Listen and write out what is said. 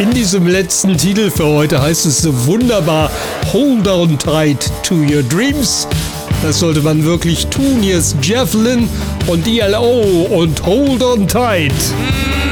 In diesem letzten Titel für heute heißt es so wunderbar: Hold on tight to your dreams. Das sollte man wirklich tun. Hier ist Jeff Lynne und ELO und Hold on tight.